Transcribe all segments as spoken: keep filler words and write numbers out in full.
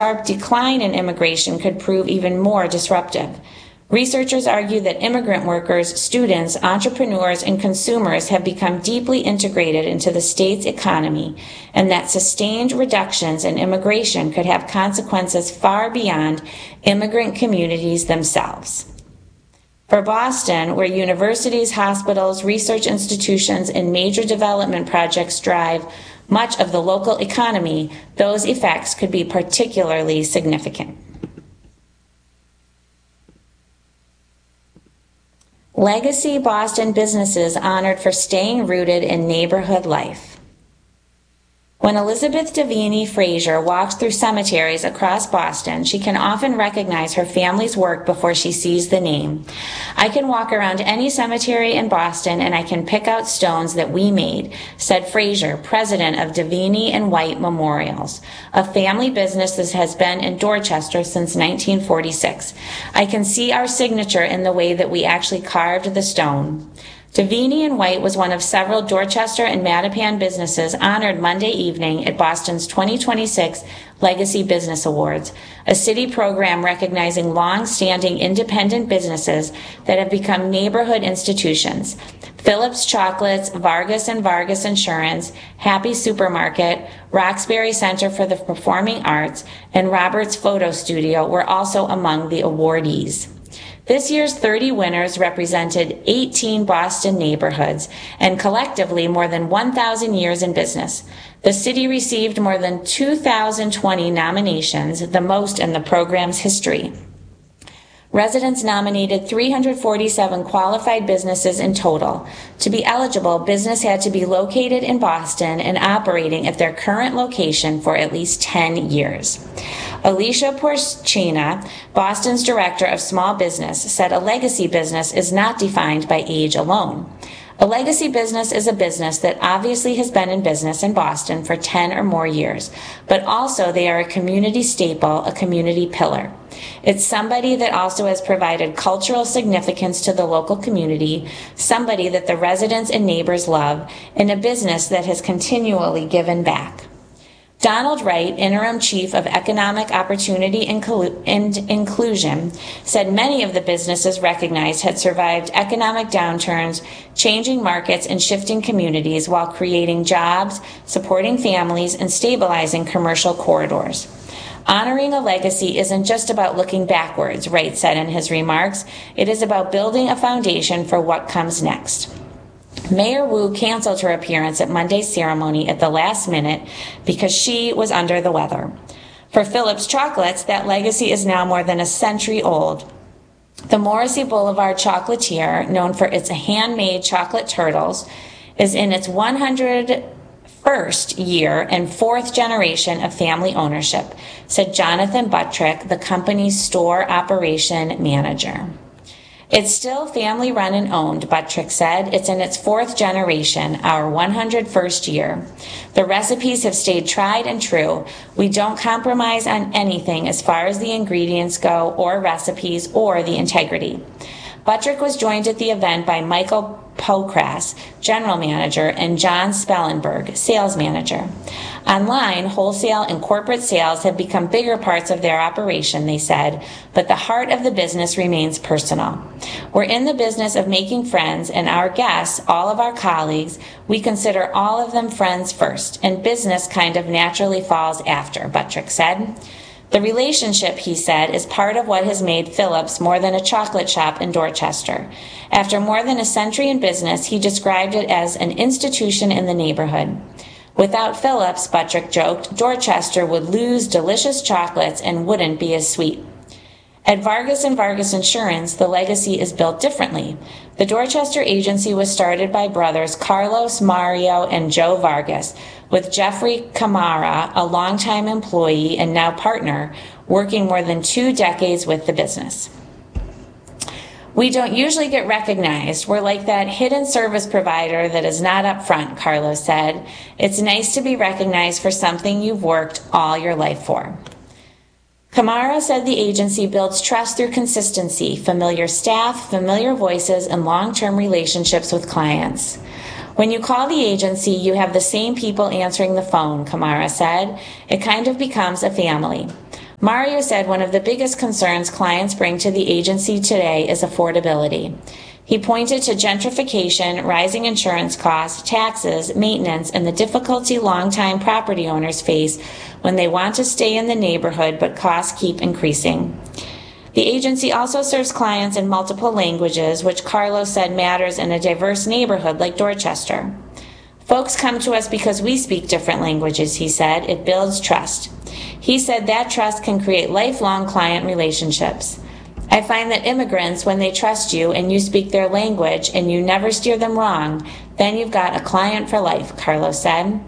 sharp decline in immigration could prove even more disruptive. Researchers argue that immigrant workers, students, entrepreneurs, and consumers have become deeply integrated into the state's economy, and that sustained reductions in immigration could have consequences far beyond immigrant communities themselves. For Boston, where universities, hospitals, research institutions, and major development projects drive much of the local economy, those effects could be particularly significant. Legacy Boston businesses honored for staying rooted in neighborhood life. When Elizabeth Devaney Fraser walks through cemeteries across Boston, she can often recognize her family's work before she sees the name. I can walk around any cemetery in Boston and I can pick out stones that we made, said Fraser, president of Devaney and White Memorials, a family business that has been in Dorchester since nineteen forty-six. I can see our signature in the way that we actually carved the stone. Devaney and White was one of several Dorchester and Mattapan businesses honored Monday evening at Boston's twenty twenty-six Legacy Business Awards, a city program recognizing long-standing independent businesses that have become neighborhood institutions. Phillips Chocolates, Vargas and Vargas Insurance, Happy Supermarket, Roxbury Center for the Performing Arts, and Roberts Photo Studio were also among the awardees. This year's thirty winners represented eighteen Boston neighborhoods and collectively more than one thousand years in business. The city received more than two thousand twenty nominations, the most in the program's history. Residents nominated three hundred forty-seven qualified businesses in total. To be eligible, business had to be located in Boston and operating at their current location for at least ten years. Alicia Porcina, Boston's director of small business, said a legacy business is not defined by age alone. A legacy business is a business that obviously has been in business in Boston for ten or more years, but also they are a community staple, a community pillar. It's somebody that also has provided cultural significance to the local community, somebody that the residents and neighbors love, and a business that has continually given back. Donald Wright, Interim Chief of Economic Opportunity and Inclusion, said many of the businesses recognized had survived economic downturns, changing markets and shifting communities while creating jobs, supporting families, and stabilizing commercial corridors. Honoring a legacy isn't just about looking backwards, Wright said in his remarks. It is about building a foundation for what comes next. Mayor Wu canceled her appearance at Monday's ceremony at the last minute because she was under the weather. For Phillips Chocolates, that legacy is now more than a century old. The Morrissey Boulevard Chocolatier, known for its handmade chocolate turtles, is in its one hundred first year and fourth generation of family ownership, said Jonathan Buttrick, the company's store operation manager. It's still family run and owned, Buttrick said. It's in its fourth generation, our one hundred first year. The recipes have stayed tried and true. We don't compromise on anything as far as the ingredients go, or recipes, or the integrity. Buttrick was joined at the event by Michael Pokras, general manager, and John Spellenberg, sales manager. Online, wholesale and corporate sales have become bigger parts of their operation, they said, but the heart of the business remains personal. We're in the business of making friends, and our guests, all of our colleagues, we consider all of them friends first, and business kind of naturally falls after, Buttrick said. The relationship, he said, is part of what has made Phillips more than a chocolate shop in Dorchester. After more than a century in business, he described it as an institution in the neighborhood. Without Phillips, Buttrick joked, Dorchester would lose delicious chocolates and wouldn't be as sweet. At Vargas and Vargas Insurance, the legacy is built differently. The Dorchester agency was started by brothers Carlos, Mario, and Joe Vargas, with Jeffrey Camara, a longtime employee and now partner, working more than two decades with the business. We don't usually get recognized. We're like that hidden service provider that is not up front, Carlos said. It's nice to be recognized for something you've worked all your life for. Camara said the agency builds trust through consistency, familiar staff, familiar voices, and long-term relationships with clients. When you call the agency, you have the same people answering the phone, Camara said. It kind of becomes a family. Mario said one of the biggest concerns clients bring to the agency today is affordability. He pointed to gentrification, rising insurance costs, taxes, maintenance, and the difficulty longtime property owners face when they want to stay in the neighborhood but costs keep increasing. The agency also serves clients in multiple languages, which Carlos said matters in a diverse neighborhood like Dorchester. Folks come to us because we speak different languages, he said. It builds trust. He said that trust can create lifelong client relationships. I find that immigrants, when they trust you and you speak their language and you never steer them wrong, then you've got a client for life, Carlos said.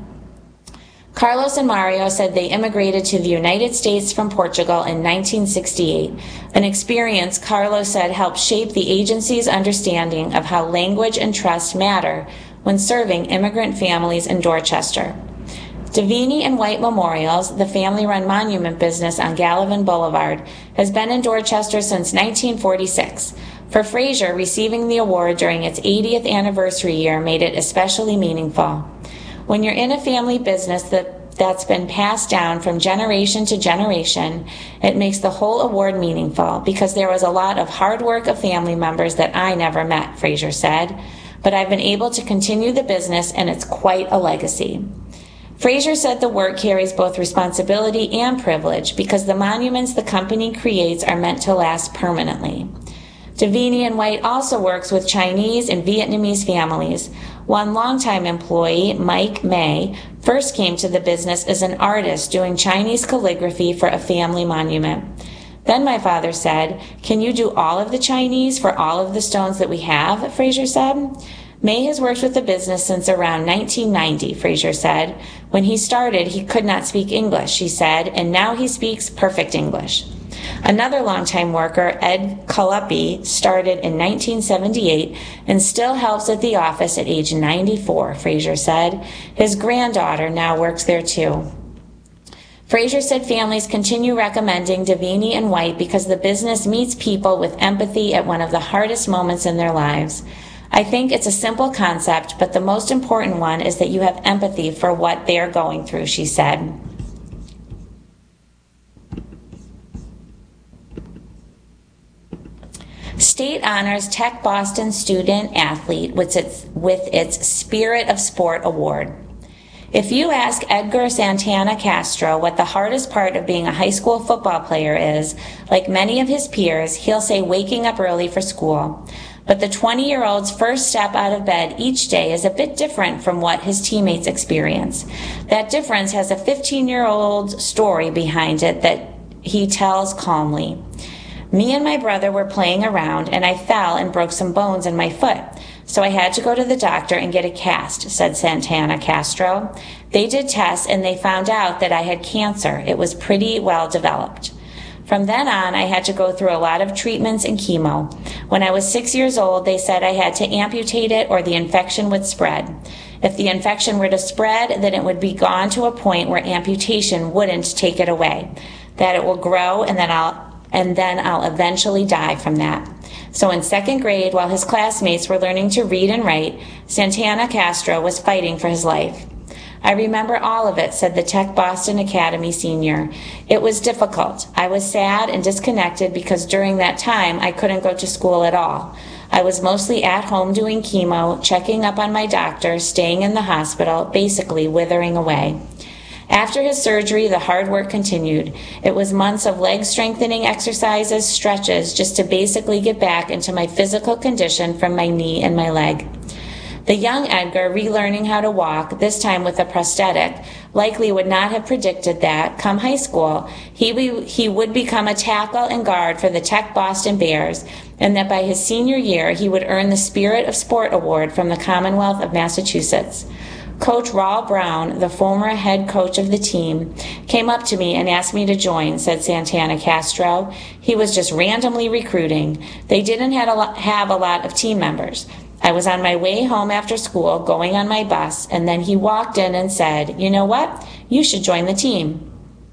Carlos and Mario said they immigrated to the United States from Portugal in nineteen sixty-eight, an experience Carlos said helped shape the agency's understanding of how language and trust matter when serving immigrant families in Dorchester. Davini and White Memorials, the family-run monument business on Gallivan Boulevard, has been in Dorchester since nineteen forty-six. For Fraser, receiving the award during its eightieth anniversary year made it especially meaningful. When you're in a family business that, that's been passed down from generation to generation, it makes the whole award meaningful because there was a lot of hard work of family members that I never met, Fraser said. But I've been able to continue the business and it's quite a legacy. Fraser said the work carries both responsibility and privilege because the monuments the company creates are meant to last permanently. Davini and White also works with Chinese and Vietnamese families. One longtime employee, Mike May, first came to the business as an artist doing Chinese calligraphy for a family monument. Then my father said, "Can you do all of the Chinese for all of the stones that we have?" Fraser said. May has worked with the business since around nineteen ninety, Fraser said. When he started, he could not speak English, she said, and now he speaks perfect English. Another longtime worker, Ed Kalupi, started in nineteen seventy-eight and still helps at the office at age ninety-four, Fraser said. His granddaughter now works there too. Fraser said families continue recommending Davini and White because the business meets people with empathy at one of the hardest moments in their lives. I think it's a simple concept, but the most important one is that you have empathy for what they're going through, she said. State honors Tech Boston student athlete with its, with its Spirit of Sport Award. If you ask Edgar Santana Castro what the hardest part of being a high school football player is, like many of his peers, he'll say waking up early for school. But the twenty-year-old's first step out of bed each day is a bit different from what his teammates experience. That difference has a fifteen-year-old story behind it that he tells calmly. Me and my brother were playing around, and I fell and broke some bones in my foot. So I had to go to the doctor and get a cast, said Santana Castro. They did tests, and they found out that I had cancer. It was pretty well developed. From then on, I had to go through a lot of treatments and chemo. When I was six years old, they said I had to amputate it or the infection would spread. If the infection were to spread, then it would be gone to a point where amputation wouldn't take it away. That it will grow, and then I'll and then I'll eventually die from that. So in second grade, while his classmates were learning to read and write, Santana Castro was fighting for his life. I remember all of it, said the Tech Boston Academy senior. It was difficult. I was sad and disconnected because during that time I couldn't go to school at all. I was mostly at home doing chemo, checking up on my doctor, staying in the hospital, basically withering away. After his surgery, the hard work continued. It was months of leg strengthening exercises, stretches, just to basically get back into my physical condition from my knee and my leg. The young Edgar, relearning how to walk, this time with a prosthetic, likely would not have predicted that, come high school, he, be, he would become a tackle and guard for the Tech Boston Bears, and that by his senior year he would earn the Spirit of Sport Award from the Commonwealth of Massachusetts. Coach Raul Brown, the former head coach of the team, came up to me and asked me to join, said Santana Castro. He was just randomly recruiting. They didn't have a lot, have a lot of team members. I was on my way home after school, going on my bus, and then he walked in and said, "You know what? You should join the team."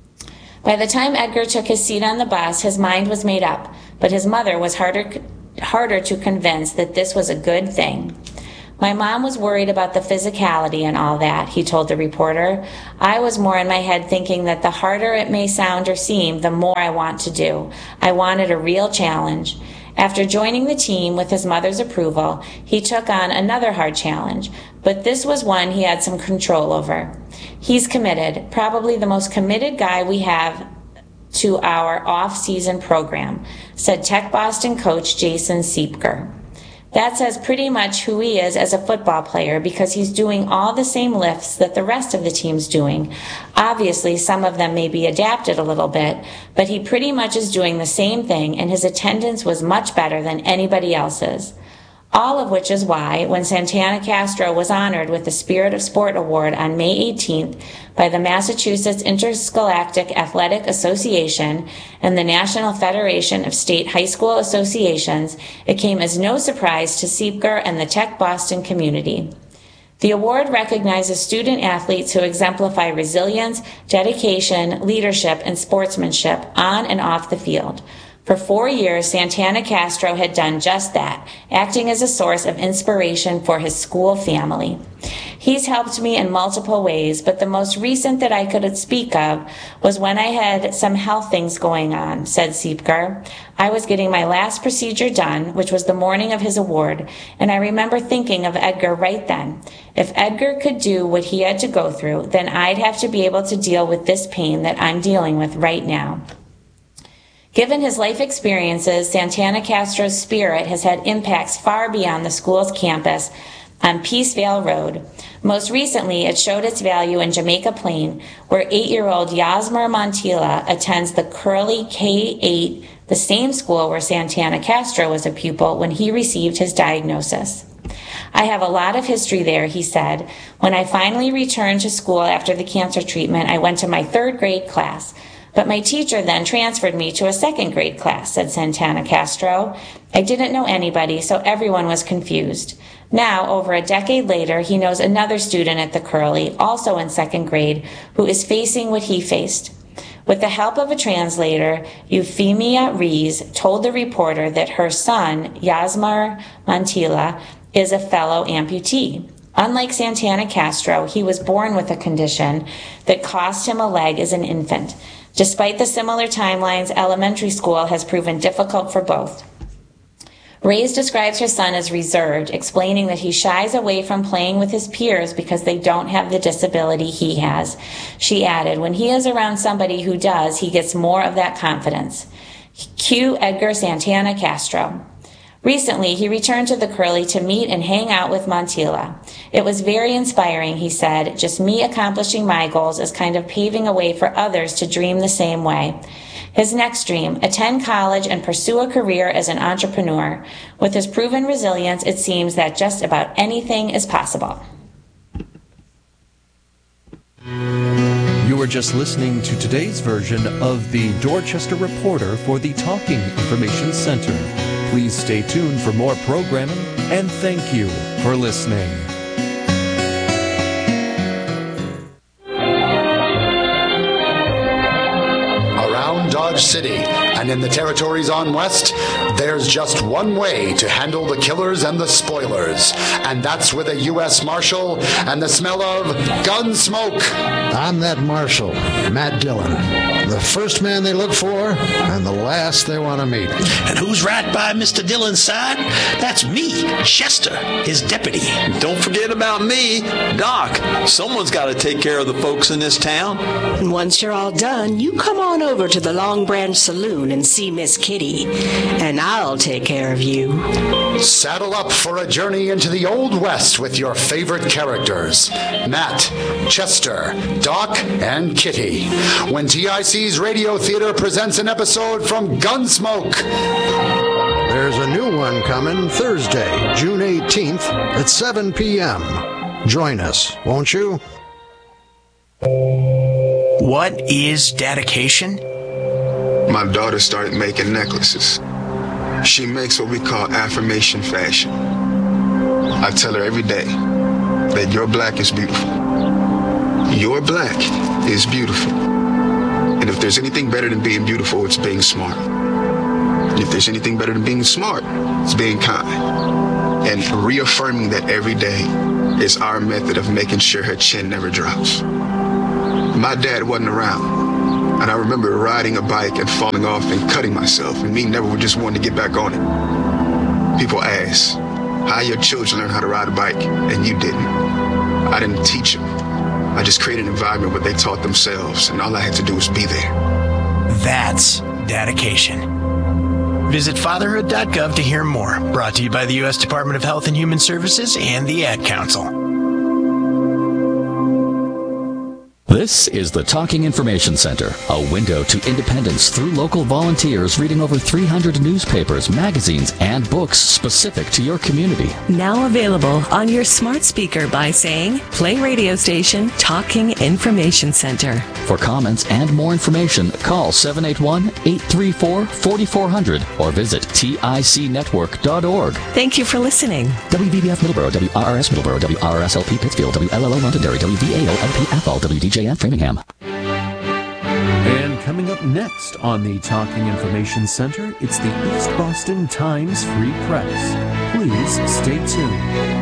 By the time Edgar took his seat on the bus, his mind was made up, but his mother was harder, harder to convince that this was a good thing. My mom was worried about the physicality and all that, he told the reporter. I was more in my head thinking that the harder it may sound or seem, the more I want to do. I wanted a real challenge. After joining the team with his mother's approval, he took on another hard challenge, but this was one he had some control over. He's committed, probably the most committed guy we have to our off-season program, said Tech Boston coach Jason Siepker. That says pretty much who he is as a football player because he's doing all the same lifts that the rest of the team's doing. Obviously, some of them may be adapted a little bit, but he pretty much is doing the same thing, and his attendance was much better than anybody else's. All of which is why, when Santana Castro was honored with the Spirit of Sport Award on May eighteenth by the Massachusetts Interscholastic Athletic Association and the National Federation of State High School Associations, it came as no surprise to Siepker and the Tech Boston community. The award recognizes student athletes who exemplify resilience, dedication, leadership, and sportsmanship on and off the field. For four years, Santana Castro had done just that, acting as a source of inspiration for his school family. He's helped me in multiple ways, but the most recent that I could speak of was when I had some health things going on, said Siepker. I was getting my last procedure done, which was the morning of his award, and I remember thinking of Edgar right then. If Edgar could do what he had to go through, then I'd have to be able to deal with this pain that I'm dealing with right now. Given his life experiences, Santana Castro's spirit has had impacts far beyond the school's campus on Peacevale Road. Most recently, it showed its value in Jamaica Plain, where eight-year-old Yasmer Montilla attends the Curley K eight, the same school where Santana Castro was a pupil when he received his diagnosis. I have a lot of history there, he said. When I finally returned to school after the cancer treatment, I went to my third grade class. But my teacher then transferred me to a second grade class, said Santana Castro. I didn't know anybody, so everyone was confused. Now, over a decade later, he knows another student at the Curley, also in second grade, who is facing what he faced. With the help of a translator, Euphemia Rees told the reporter that her son, Yasmer Montilla, is a fellow amputee. Unlike Santana Castro, he was born with a condition that cost him a leg as an infant. Despite the similar timelines, elementary school has proven difficult for both. Reyes describes her son as reserved, explaining that he shies away from playing with his peers because they don't have the disability he has. She added, when he is around somebody who does, he gets more of that confidence. Cue Edgar Santana Castro. Recently, he returned to the Curley to meet and hang out with Montilla. It was very inspiring, he said. Just me accomplishing my goals is kind of paving a way for others to dream the same way. His next dream, attend college and pursue a career as an entrepreneur. With his proven resilience, it seems that just about anything is possible. You were just listening to today's version of the Dorchester Reporter for the Talking Information Center. Please stay tuned for more programming, and thank you for listening. Around Dodge City and in the territories on West, there's just one way to handle the killers and the spoilers, and that's with a U S Marshal and the smell of gun smoke. I'm that Marshal, Matt Dillon. The first man they look for and the last they want to meet. And who's right by Mister Dillon's side? That's me, Chester, his deputy. Don't forget about me, Doc. Someone's got to take care of the folks in this town. And once you're all done, you come on over to the Long Branch Saloon and see Miss Kitty, and I'll take care of you. Saddle up for a journey into the Old West with your favorite characters, Matt, Chester, Doc, and Kitty, when T I C's Radio Theater presents an episode from Gunsmoke. There's a new one coming Thursday, June eighteenth at seven p.m. Join us, won't you? What is dedication? My daughter started making necklaces. She makes what we call affirmation fashion. I tell her every day that your black is beautiful. Your black is beautiful. And if there's anything better than being beautiful, it's being smart. And if there's anything better than being smart, it's being kind. And reaffirming that every day is our method of making sure her chin never drops. My dad wasn't around, and I remember riding a bike and falling off and cutting myself, and me never just wanting to get back on it. People ask, how your children learn how to ride a bike, and you didn't. I didn't teach them. I just created an environment where they taught themselves, and all I had to do was be there. That's dedication. Visit fatherhood dot gov to hear more. Brought to you by the U S Department of Health and Human Services and the Ad Council. This is the Talking Information Center, a window to independence through local volunteers reading over three hundred newspapers, magazines, and books specific to your community. Now available on your smart speaker by saying, play radio station Talking Information Center. For comments and more information, call seven eight one, eight three four, four four zero zero or visit tic network dot org. Thank you for listening. W B B F Middleborough, W R R S Middleborough, W R R S L P Pittsfield, W L L O Londonderry, W V A O L P Athol, W D J and Framingham. And coming up next on the Talking Information Center, it's the East Boston Times Free Press. Please stay tuned.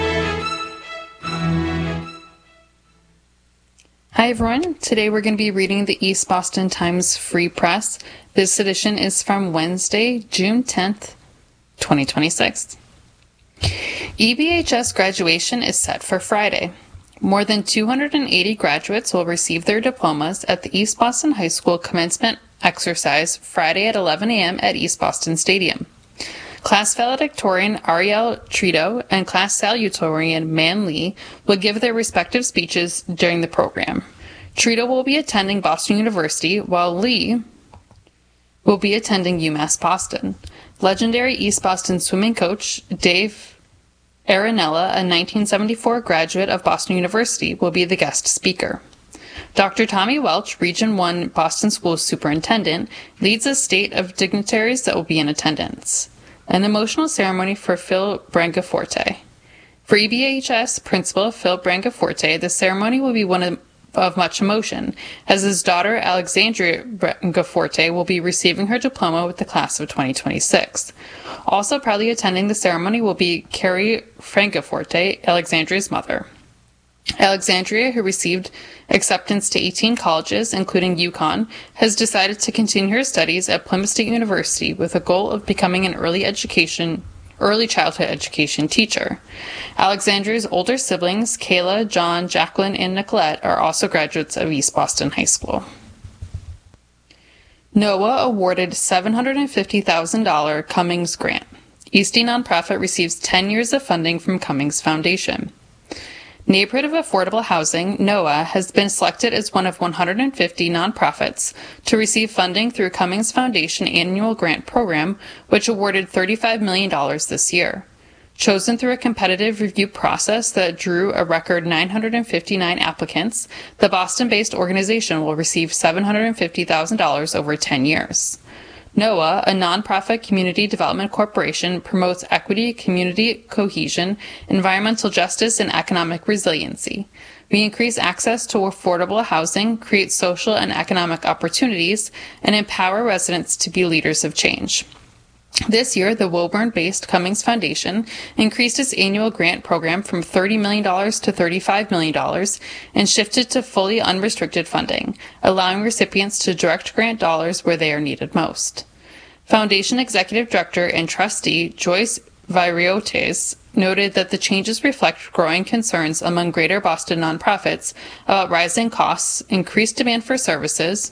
Hi everyone, today we're going to be reading the East Boston Times Free Press. This edition is from Wednesday, June tenth, twenty twenty-six. E B H S graduation is set for Friday. More than two hundred eighty graduates will receive their diplomas at the East Boston High School commencement exercise Friday at eleven a.m. at East Boston Stadium. Class valedictorian Ariel Trito and class salutatorian Man Lee will give their respective speeches during the program. Trito will be attending Boston University, while Lee will be attending UMass Boston. Legendary East Boston swimming coach Dave Aranella, a nineteen seventy-four graduate of Boston University, will be the guest speaker. Doctor Tommy Welch, Region one Boston School Superintendent, leads a state of dignitaries that will be in attendance. An emotional ceremony for Phil Brancaforte. For E B H S Principal Phil Brancaforte, the ceremony will be one of, of much emotion, as his daughter Alexandria Brancaforte will be receiving her diploma with the class of twenty twenty-six. Also proudly attending the ceremony will be Carrie Francaforte, Alexandria's mother. Alexandria, who received acceptance to eighteen colleges, including UConn, has decided to continue her studies at Plymouth State University with a goal of becoming an early education, early childhood education teacher. Alexandria's older siblings, Kayla, John, Jacqueline, and Nicolette, are also graduates of East Boston High School. NOAA awarded seven hundred fifty thousand dollars Cummings Grant. Eastie Nonprofit receives ten years of funding from Cummings Foundation. Neighborhood of Affordable Housing, NOAH, has been selected as one of one hundred fifty nonprofits to receive funding through Cummings Foundation Annual Grant Program, which awarded thirty-five million dollars this year. Chosen through a competitive review process that drew a record nine hundred fifty-nine applicants, the Boston-based organization will receive seven hundred fifty thousand dollars over ten years. NOAH, a nonprofit community development corporation, promotes equity, community cohesion, environmental justice, and economic resiliency. We increase access to affordable housing, create social and economic opportunities, and empower residents to be leaders of change. This year, the Woburn-based Cummings Foundation increased its annual grant program from thirty million dollars to thirty-five million dollars and shifted to fully unrestricted funding, allowing recipients to direct grant dollars where they are needed most. Foundation Executive Director and Trustee Joyce Viriotes noted that the changes reflect growing concerns among Greater Boston nonprofits about rising costs, increased demand for services,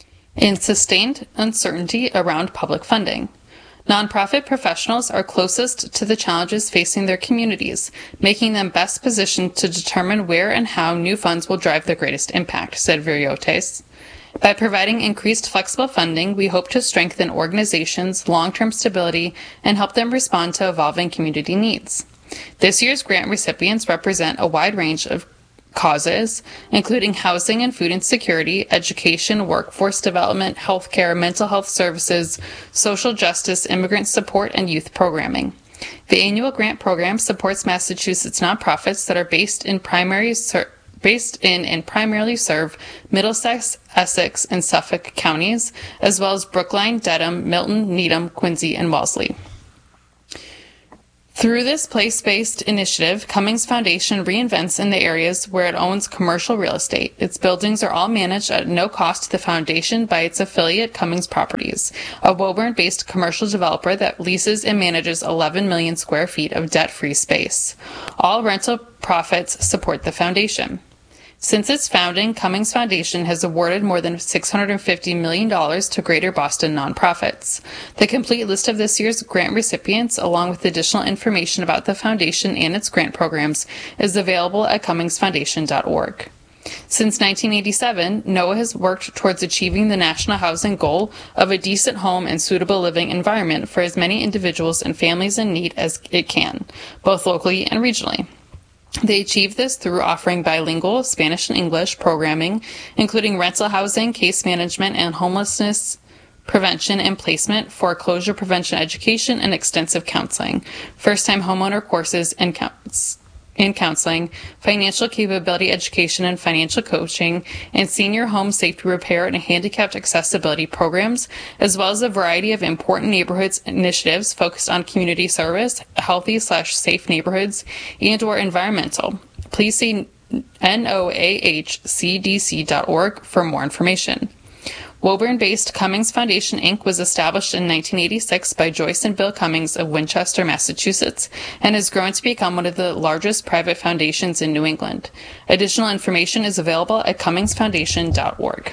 and sustained uncertainty around public funding. Nonprofit professionals are closest to the challenges facing their communities, making them best positioned to determine where and how new funds will drive the greatest impact, said Viriotes. By providing increased flexible funding, we hope to strengthen organizations' long-term stability and help them respond to evolving community needs. This year's grant recipients represent a wide range of causes, including housing and food insecurity, education, workforce development, healthcare, mental health services, social justice, immigrant support, and youth programming. The annual grant program supports Massachusetts nonprofits that are based in primary ser- based in and primarily serve Middlesex, Essex, and Suffolk counties, as well as Brookline, Dedham, Milton, Needham, Quincy, and Wellesley. Through this place-based initiative, Cummings Foundation reinvents in the areas where it owns commercial real estate. Its buildings are all managed at no cost to the foundation by its affiliate Cummings Properties, a Woburn-based commercial developer that leases and manages eleven million square feet of debt-free space. All rental profits support the foundation. Since its founding, Cummings Foundation has awarded more than six hundred fifty million dollars to Greater Boston nonprofits. The complete list of this year's grant recipients, along with additional information about the foundation and its grant programs, is available at cummings foundation dot org. Since nineteen eighty-seven, NOAA has worked towards achieving the national housing goal of a decent home and suitable living environment for as many individuals and families in need as it can, both locally and regionally. They achieve this through offering bilingual Spanish and English programming, including rental housing, case management, and homelessness prevention and placement, foreclosure prevention education, and extensive counseling, first-time homeowner courses and counts. in counseling, financial capability education and financial coaching, and senior home safety repair and handicapped accessibility programs, as well as a variety of important neighborhoods initiatives focused on community service, healthy slash safe neighborhoods, and or environmental. Please see N O A H C D C dot org for more information. Woburn-based Cummings Foundation, Incorporated was established in nineteen eighty-six by Joyce and Bill Cummings of Winchester, Massachusetts, and has grown to become one of the largest private foundations in New England. Additional information is available at cummings foundation dot org.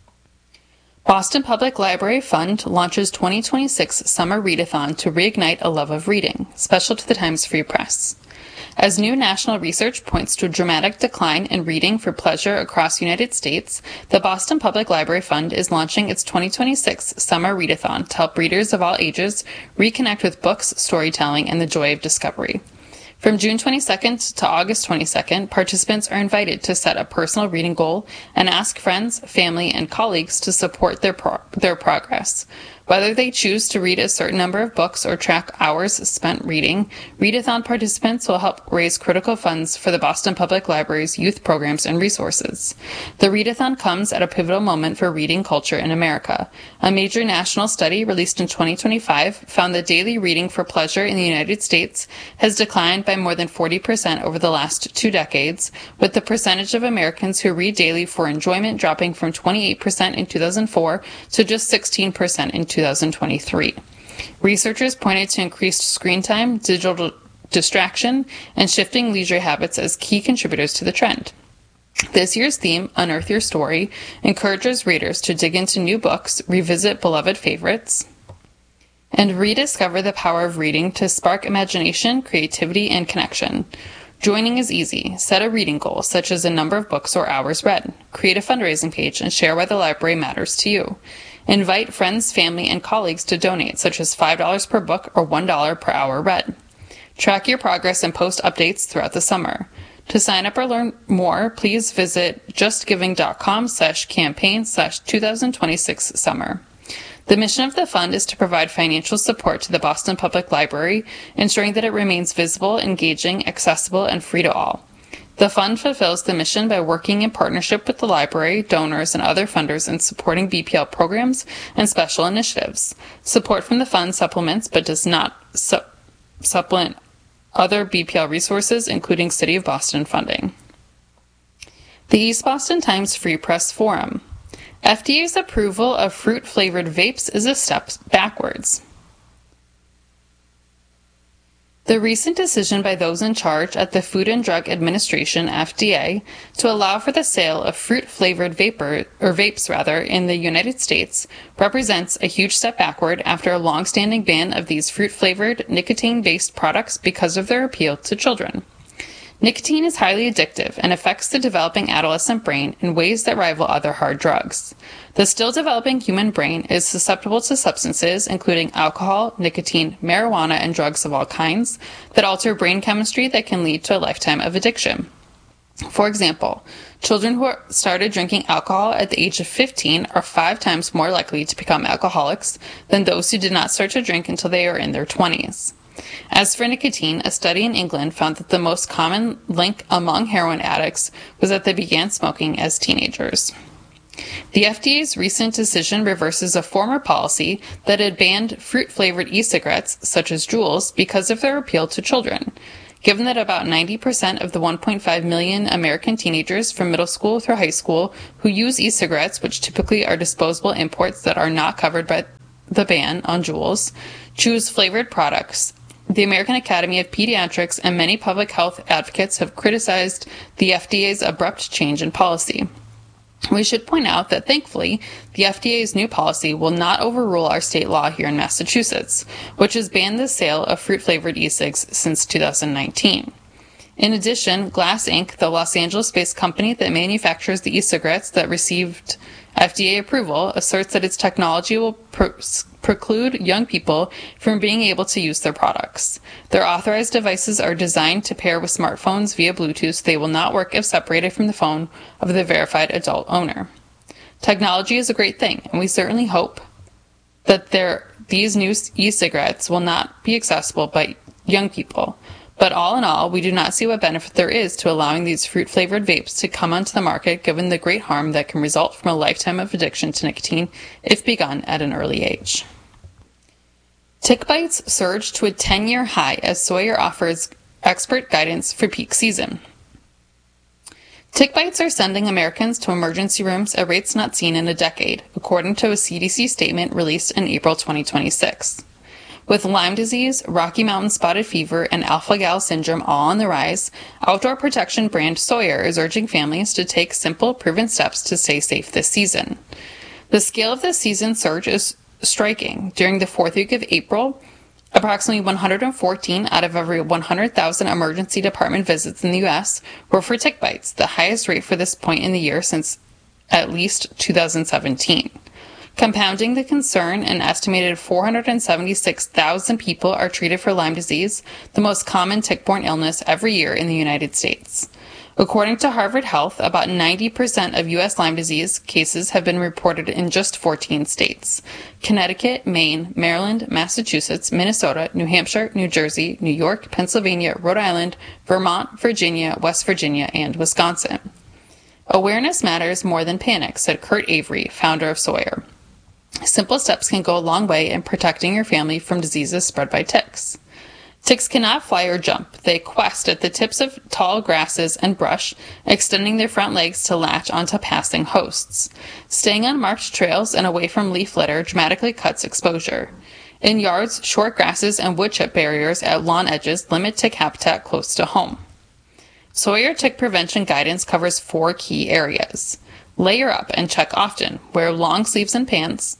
Boston Public Library Fund launches twenty twenty-six Summer Readathon to reignite a love of reading, special to the Times Free Press. As new national research points to a dramatic decline in reading for pleasure across the United States, the Boston Public Library Fund is launching its twenty twenty-six Summer Readathon to help readers of all ages reconnect with books, storytelling, and the joy of discovery. From June twenty-second to August twenty-second, participants are invited to set a personal reading goal and ask friends, family, and colleagues to support their pro- their progress. Whether they choose to read a certain number of books or track hours spent reading, Readathon participants will help raise critical funds for the Boston Public Library's youth programs and resources. The Readathon comes at a pivotal moment for reading culture in America. A major national study released in twenty twenty-five found that daily reading for pleasure in the United States has declined by more than forty percent over the last two decades, with the percentage of Americans who read daily for enjoyment dropping from twenty-eight percent in two thousand four to just sixteen percent in two thousand twenty-three. Researchers pointed to increased screen time, digital distraction, and shifting leisure habits as key contributors to the trend. This year's theme, Unearth Your Story, encourages readers to dig into new books, revisit beloved favorites, and rediscover the power of reading to spark imagination, creativity, and connection. Joining is easy. Set a reading goal, such as a number of books or hours read. Create a fundraising page and share why the library matters to you. Invite friends, family, and colleagues to donate, such as five dollars per book or one dollar per hour read. Track your progress and post updates throughout the summer. To sign up or learn more, please visit justgiving.com slash campaign slash 2026 summer. The mission of the fund is to provide financial support to the Boston Public Library, ensuring that it remains visible, engaging, accessible, and free to all. The fund fulfills the mission by working in partnership with the library, donors, and other funders in supporting B P L programs and special initiatives. Support from the fund supplements but does not su- supplement other B P L resources, including City of Boston funding. The East Boston Times Free Press Forum. F D A's approval of fruit-flavored vapes is a step backwards. The recent decision by those in charge at the Food and Drug Administration, F D A, to allow for the sale of fruit-flavored vapor or vapes rather in the United States represents a huge step backward after a long-standing ban of these fruit-flavored, nicotine-based products because of their appeal to children. Nicotine is highly addictive and affects the developing adolescent brain in ways that rival other hard drugs. The still developing human brain is susceptible to substances including alcohol, nicotine, marijuana, and drugs of all kinds that alter brain chemistry that can lead to a lifetime of addiction. For example, children who started drinking alcohol at the age of fifteen are five times more likely to become alcoholics than those who did not start to drink until they are in their twenties. As for nicotine, a study in England found that the most common link among heroin addicts was that they began smoking as teenagers. The F D A's recent decision reverses a former policy that had banned fruit-flavored e-cigarettes, such as Juuls, because of their appeal to children. Given that about ninety percent of the one point five million American teenagers from middle school through high school who use e-cigarettes, which typically are disposable imports that are not covered by the ban on Juuls, choose flavored products, the American Academy of Pediatrics and many public health advocates have criticized the F D A's abrupt change in policy. We should point out that, thankfully, the F D A's new policy will not overrule our state law here in Massachusetts, which has banned the sale of fruit-flavored e-cigs since two thousand nineteen. In addition, Glass Incorporated, the Los Angeles-based company that manufactures the e-cigarettes that received F D A approval, asserts that its technology will pro- preclude young people from being able to use their products. Their authorized devices are designed to pair with smartphones via Bluetooth. They will not work if separated from the phone of the verified adult owner. Technology is a great thing, and we certainly hope that there, these new e-cigarettes will not be accessible by young people. But all in all, we do not see what benefit there is to allowing these fruit-flavored vapes to come onto the market, given the great harm that can result from a lifetime of addiction to nicotine if begun at an early age. Tick bites surged to a ten-year high as Sawyer offers expert guidance for peak season. Tick bites are sending Americans to emergency rooms at rates not seen in a decade, according to a C D C statement released in April twenty twenty-six. With Lyme disease, Rocky Mountain spotted fever, and alpha-gal syndrome all on the rise, outdoor protection brand Sawyer is urging families to take simple, proven steps to stay safe this season. The scale of this season's surge is striking. During the fourth week of April, approximately one hundred fourteen out of every one hundred thousand emergency department visits in the U S were for tick bites, the highest rate for this point in the year since at least two thousand seventeen. Compounding the concern, an estimated four hundred seventy-six thousand people are treated for Lyme disease, the most common tick-borne illness every year in the United States. According to Harvard Health, about ninety percent of U S Lyme disease cases have been reported in just fourteen states: Connecticut, Maine, Maryland, Massachusetts, Minnesota, New Hampshire, New Jersey, New York, Pennsylvania, Rhode Island, Vermont, Virginia, West Virginia, and Wisconsin. Awareness matters more than panic, said Kurt Avery, founder of Sawyer. Simple steps can go a long way in protecting your family from diseases spread by ticks. Ticks cannot fly or jump. They quest at the tips of tall grasses and brush, extending their front legs to latch onto passing hosts. Staying on marked trails and away from leaf litter dramatically cuts exposure. In yards, short grasses and wood chip barriers at lawn edges limit tick habitat close to home. Sawyer tick prevention guidance covers four key areas. Layer up and check often. Wear long sleeves and pants.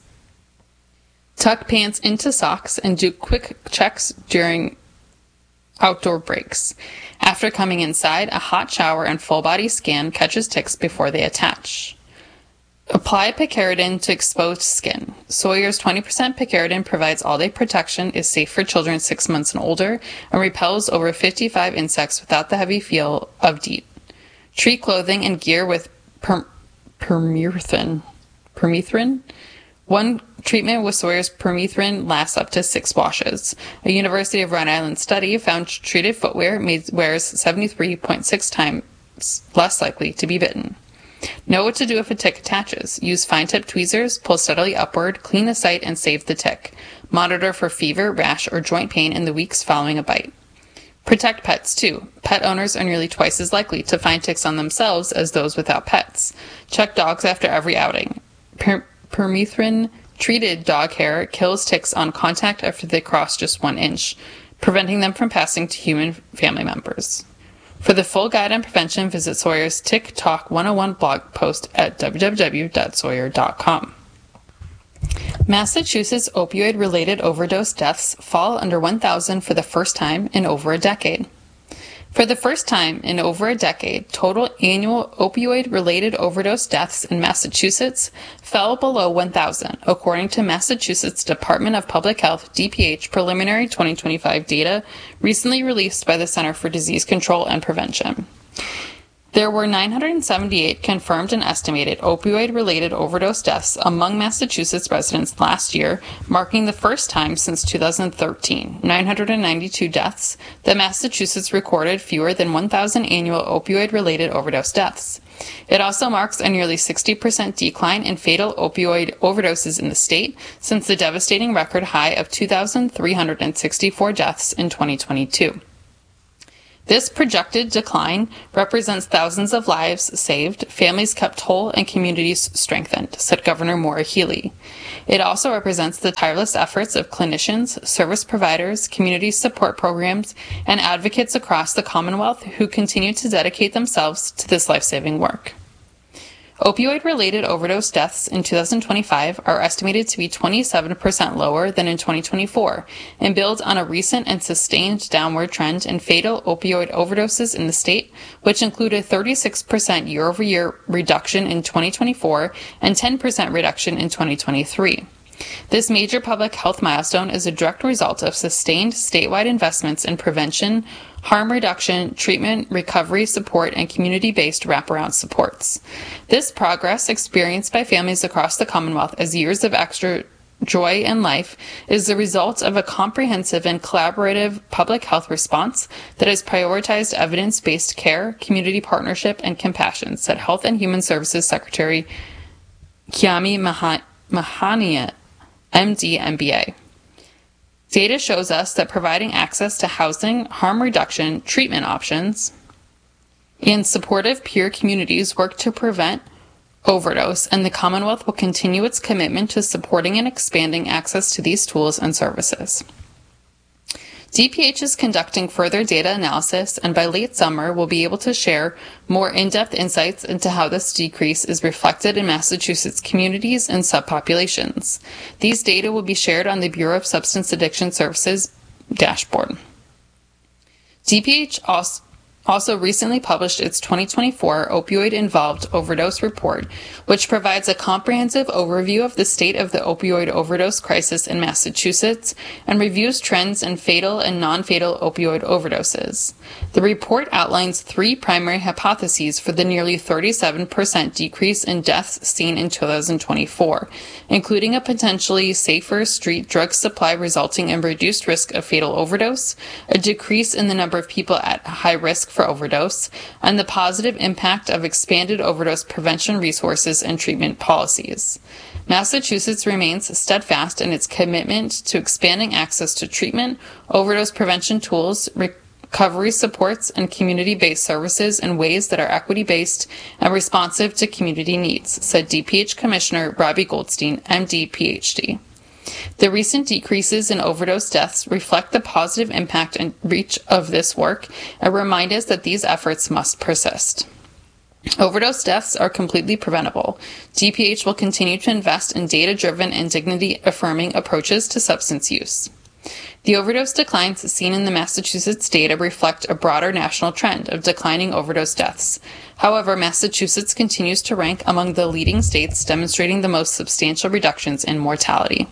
Tuck pants into socks and do quick checks during outdoor breaks. After coming inside, a hot shower and full body scan catches ticks before they attach. Apply picaridin to exposed skin. Sawyer's twenty percent picaridin provides all-day protection, is safe for children six months and older, and repels over fifty-five insects without the heavy feel of DEET. Treat clothing and gear with per- permethrin. Permethrin? One treatment with Sawyer's permethrin lasts up to six washes. A University of Rhode Island study found treated footwear wears seventy-three point six times less likely to be bitten. Know what to do if a tick attaches. Use fine-tip tweezers, pull steadily upward, clean the site, and save the tick. Monitor for fever, rash, or joint pain in the weeks following a bite. Protect pets, too. Pet owners are nearly twice as likely to find ticks on themselves as those without pets. Check dogs after every outing. Per- permethrin-treated dog hair kills ticks on contact after they cross just one inch, preventing them from passing to human family members. For the full guide on prevention, visit Sawyer's Tick Talk one oh one blog post at w w w dot sawyer dot com. Massachusetts opioid-related overdose deaths fall under one thousand for the first time in over a decade. For the first time in over a decade, total annual opioid-related overdose deaths in Massachusetts fell below one thousand, according to Massachusetts Department of Public Health D P H preliminary twenty twenty-five data recently released by the Center for Disease Control and Prevention. There were nine hundred seventy-eight confirmed and estimated opioid-related overdose deaths among Massachusetts residents last year, marking the first time since two thousand thirteen, nine hundred ninety-two deaths, that Massachusetts recorded fewer than one thousand annual opioid-related overdose deaths. It also marks a nearly sixty percent decline in fatal opioid overdoses in the state since the devastating record high of two thousand three hundred sixty-four deaths in twenty twenty-two. This projected decline represents thousands of lives saved, families kept whole, and communities strengthened, said Governor Maura Healey. It also represents the tireless efforts of clinicians, service providers, community support programs, and advocates across the Commonwealth who continue to dedicate themselves to this life-saving work. Opioid-related overdose deaths in two thousand twenty-five are estimated to be twenty-seven percent lower than in twenty twenty-four and builds on a recent and sustained downward trend in fatal opioid overdoses in the state, which include a thirty-six percent year-over-year reduction in twenty twenty-four and ten percent reduction in twenty twenty-three. This major public health milestone is a direct result of sustained statewide investments in prevention, harm reduction, treatment, recovery support, and community-based wraparound supports. This progress, experienced by families across the Commonwealth as years of extra joy in life, is the result of a comprehensive and collaborative public health response that has prioritized evidence-based care, community partnership, and compassion, said Health and Human Services Secretary Kiami Mahania, M D, M B A. Data shows us that providing access to housing, harm reduction, treatment options, and supportive peer communities work to prevent overdose, and the Commonwealth will continue its commitment to supporting and expanding access to these tools and services. D P H is conducting further data analysis, and by late summer we'll be able to share more in-depth insights into how this decrease is reflected in Massachusetts communities and subpopulations. These data will be shared on the Bureau of Substance Addiction Services dashboard. D P H also also recently published its twenty twenty-four Opioid-Involved Overdose Report, which provides a comprehensive overview of the state of the opioid overdose crisis in Massachusetts and reviews trends in fatal and non-fatal opioid overdoses. The report outlines three primary hypotheses for the nearly thirty-seven percent decrease in deaths seen in two thousand twenty-four, including a potentially safer street drug supply resulting in reduced risk of fatal overdose, a decrease in the number of people at high risk for overdose, and the positive impact of expanded overdose prevention resources and treatment policies. Massachusetts remains steadfast in its commitment to expanding access to treatment, overdose prevention tools, recovery supports, and community-based services in ways that are equity-based and responsive to community needs, said D P H Commissioner Robbie Goldstein, M D, P H D. The recent decreases in overdose deaths reflect the positive impact and reach of this work and remind us that these efforts must persist. Overdose deaths are completely preventable. D P H will continue to invest in data-driven and dignity-affirming approaches to substance use. The overdose declines seen in the Massachusetts data reflect a broader national trend of declining overdose deaths. However, Massachusetts continues to rank among the leading states demonstrating the most substantial reductions in mortality.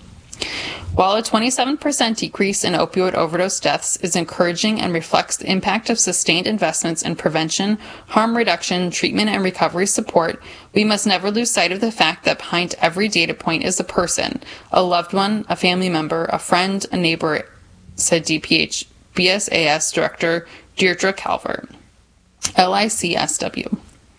While a twenty-seven percent decrease in opioid overdose deaths is encouraging and reflects the impact of sustained investments in prevention, harm reduction, treatment, and recovery support, we must never lose sight of the fact that behind every data point is a person, a loved one, a family member, a friend, a neighbor, said D P H B S A S Director Deirdre Calvert, L I C S W.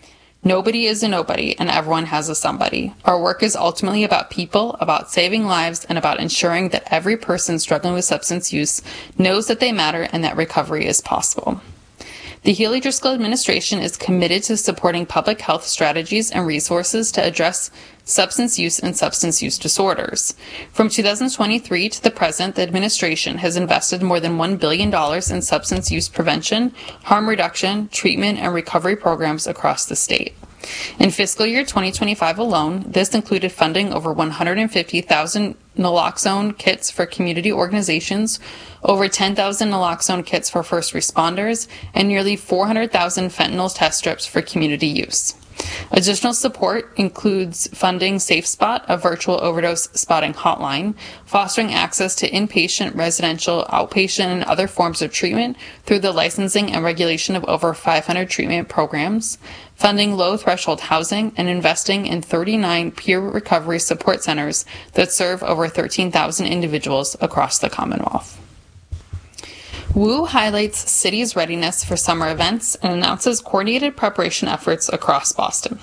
Nobody is a nobody, and everyone has a somebody. Our work is ultimately about people, about saving lives, and about ensuring that every person struggling with substance use knows that they matter and that recovery is possible. The Healey-Driscoll administration is committed to supporting public health strategies and resources to address substance use and substance use disorders. From two thousand twenty-three to the present, the administration has invested more than one billion dollars in substance use prevention, harm reduction, treatment, and recovery programs across the state. In fiscal year twenty twenty-five alone, this included funding over one hundred fifty thousand naloxone kits for community organizations, over ten thousand naloxone kits for first responders, and nearly four hundred thousand fentanyl test strips for community use. Additional support includes funding SafeSpot, a virtual overdose spotting hotline, fostering access to inpatient, residential, outpatient, and other forms of treatment through the licensing and regulation of over five hundred treatment programs, funding low-threshold housing, and investing in thirty-nine peer recovery support centers that serve over thirteen thousand individuals across the Commonwealth. Wu highlights city's readiness for summer events and announces coordinated preparation efforts across Boston.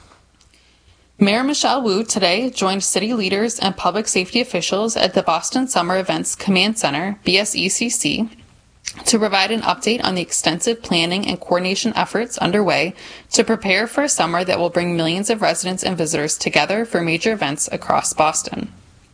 Mayor Michelle Wu today joined city leaders and public safety officials at the Boston Summer Events Command Center, B S E C C, to provide an update on the extensive planning and coordination efforts underway to prepare for a summer that will bring millions of residents and visitors together for major events across Boston.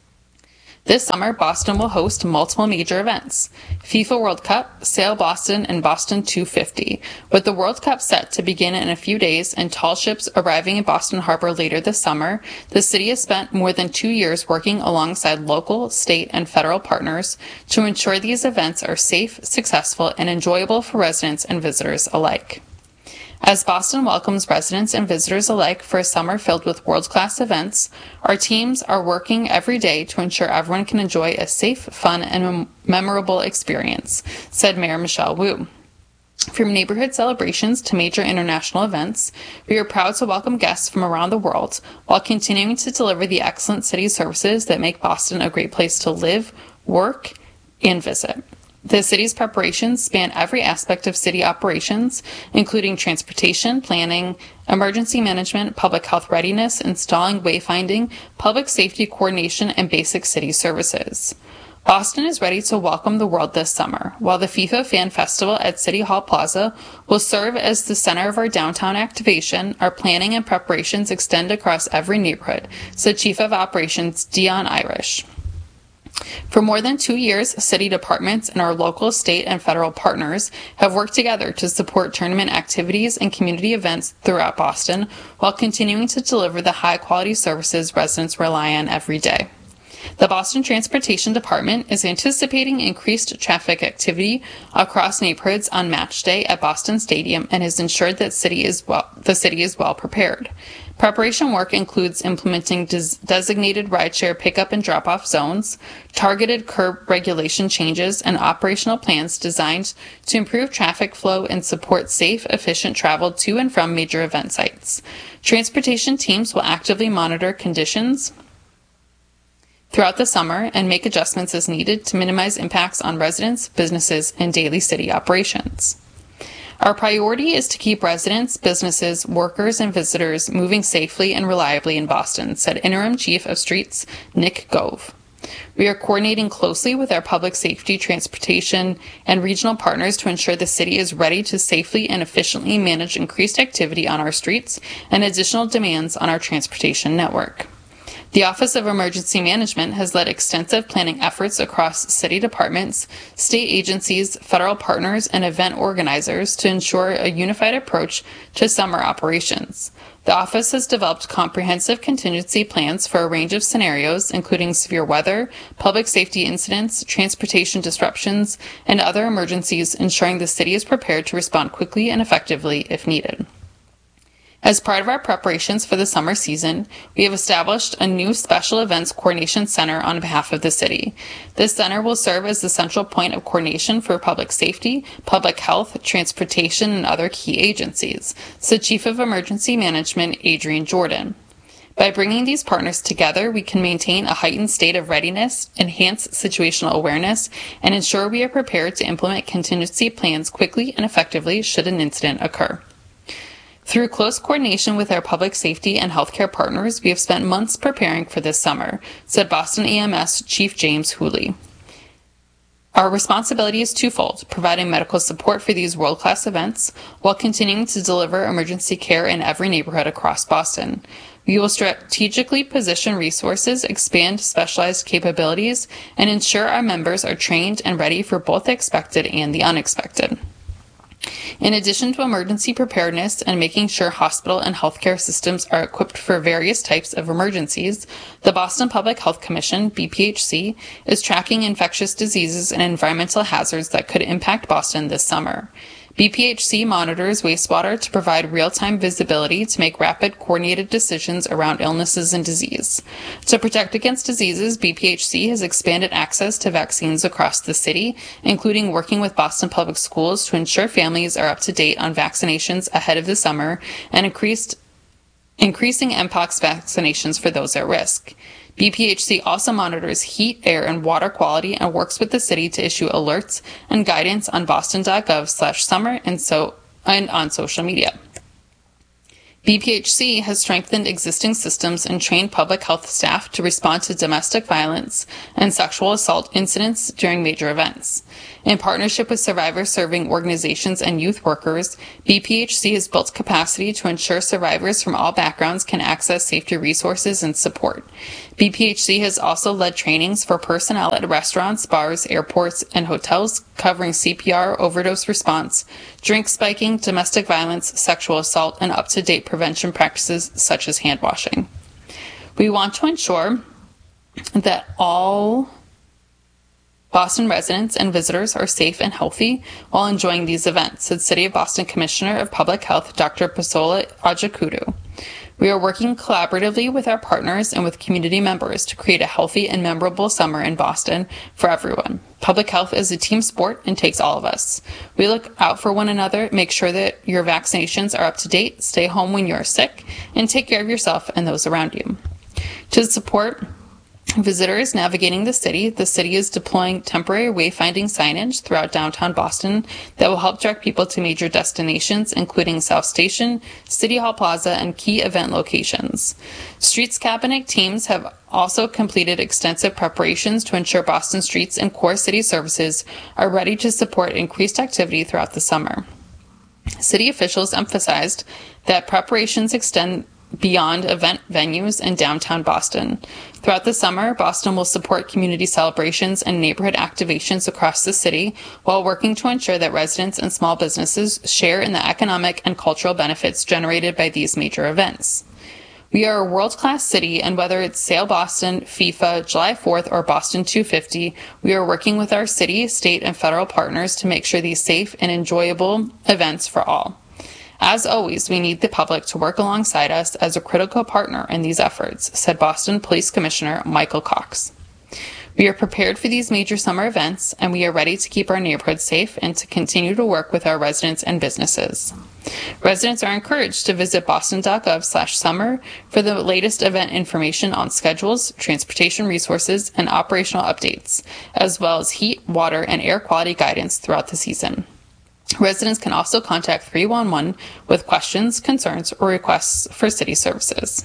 This summer, Boston will host multiple major events: FIFA World Cup, Sail Boston, and Boston two fifty, with the World Cup set to begin in a few days and tall ships arriving in Boston Harbor later this summer. The city has spent more than two years working alongside local, state, and federal partners to ensure these events are safe, successful, and enjoyable for residents and visitors alike. As Boston welcomes residents and visitors alike for a summer filled with world-class events, our teams are working every day to ensure everyone can enjoy a safe, fun, and mem- memorable experience, said Mayor Michelle Wu. From neighborhood celebrations to major international events, we are proud to welcome guests from around the world while continuing to deliver the excellent city services that make Boston a great place to live, work, and visit. The city's preparations span every aspect of city operations, including transportation, planning, emergency management, public health readiness, installing wayfinding, public safety coordination, and basic city services. Boston is ready to welcome the world this summer, while the FIFA Fan Festival at City Hall Plaza will serve as the center of our downtown activation. Our planning and preparations extend across every neighborhood, said Chief of Operations Dion Irish. For more than two years, city departments and our local, state, and federal partners have worked together to support tournament activities and community events throughout Boston while continuing to deliver the high-quality services residents rely on every day. The Boston Transportation Department is anticipating increased traffic activity across neighborhoods on match day at Boston Stadium and has ensured that city is well, the city is well prepared. Preparation work includes implementing des- designated rideshare pickup and drop-off zones, targeted curb regulation changes, and operational plans designed to improve traffic flow and support safe, efficient travel to and from major event sites. Transportation teams will actively monitor conditions throughout the summer and make adjustments as needed to minimize impacts on residents, businesses, and daily city operations. Our priority is to keep residents, businesses, workers, and visitors moving safely and reliably in Boston, said Interim Chief of Streets Nick Gove. We are coordinating closely with our public safety, transportation, and regional partners to ensure the city is ready to safely and efficiently manage increased activity on our streets and additional demands on our transportation network. The Office of Emergency Management has led extensive planning efforts across city departments, state agencies, federal partners, and event organizers to ensure a unified approach to summer operations. The office has developed comprehensive contingency plans for a range of scenarios, including severe weather, public safety incidents, transportation disruptions, and other emergencies, ensuring the city is prepared to respond quickly and effectively if needed. As part of our preparations for the summer season, we have established a new Special Events Coordination Center on behalf of the city. This center will serve as the central point of coordination for public safety, public health, transportation, and other key agencies, said Chief of Emergency Management Adrian Jordan. By bringing these partners together, we can maintain a heightened state of readiness, enhance situational awareness, and ensure we are prepared to implement contingency plans quickly and effectively should an incident occur. Through close coordination with our public safety and healthcare partners, we have spent months preparing for this summer, said Boston E M S Chief James Hooley. Our responsibility is twofold: providing medical support for these world-class events while continuing to deliver emergency care in every neighborhood across Boston. We will strategically position resources, expand specialized capabilities, and ensure our members are trained and ready for both the expected and the unexpected. In addition to emergency preparedness and making sure hospital and healthcare systems are equipped for various types of emergencies, the Boston Public Health Commission, B P H C, is tracking infectious diseases and environmental hazards that could impact Boston this summer. B P H C monitors wastewater to provide real-time visibility to make rapid, coordinated decisions around illnesses and disease. To protect against diseases, B P H C has expanded access to vaccines across the city, including working with Boston Public Schools to ensure families are up to date on vaccinations ahead of the summer and increased, increasing M P O X vaccinations for those at risk. B P H C also monitors heat, air, and water quality and works with the city to issue alerts and guidance on boston.gov slash summer and so and on social media. B P H C has strengthened existing systems and trained public health staff to respond to domestic violence and sexual assault incidents during major events. In partnership with survivor-serving organizations and youth workers, B P H C has built capacity to ensure survivors from all backgrounds can access safety resources and support. B P H C has also led trainings for personnel at restaurants, bars, airports, and hotels covering C P R, overdose response, drink spiking, domestic violence, sexual assault, and up-to-date prevention practices such as hand washing. We want to ensure that all Boston residents and visitors are safe and healthy while enjoying these events, said City of Boston Commissioner of Public Health Doctor Pasola Ajakudu. We are working collaboratively with our partners and with community members to create a healthy and memorable summer in Boston for everyone. Public health is a team sport and takes all of us. We look out for one another, make sure that your vaccinations are up to date, stay home when you are sick, and take care of yourself and those around you. To support visitors navigating the city, the city is deploying temporary wayfinding signage throughout downtown Boston that will help direct people to major destinations, including South Station, City Hall Plaza, and key event locations. Streets Cabinet teams have also completed extensive preparations to ensure Boston streets and core city services are ready to support increased activity throughout the summer. City officials emphasized that preparations extend beyond event venues in downtown Boston. Throughout the summer, Boston will support community celebrations and neighborhood activations across the city while working to ensure that residents and small businesses share in the economic and cultural benefits generated by these major events. We are a world-class city, and whether it's Sail Boston, FIFA, July fourth, or Boston two fifty, we are working with our city, state, and federal partners to make sure these safe and enjoyable events for all. As always, we need the public to work alongside us as a critical partner in these efforts, said Boston Police Commissioner Michael Cox. We are prepared for these major summer events, and we are ready to keep our neighborhood safe and to continue to work with our residents and businesses. Residents are encouraged to visit boston.gov slash summer for the latest event information on schedules, transportation resources, and operational updates, as well as heat, water, and air quality guidance throughout the season. Residents can also contact three one one with questions, concerns, or requests for city services.